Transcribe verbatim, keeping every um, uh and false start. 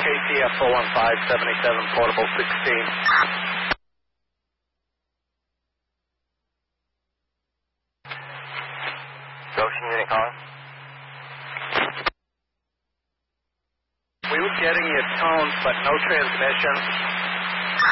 K T F four one five seventy-seven, portable sixteen. Goshen unit calling. We were getting your tones, but no transmission.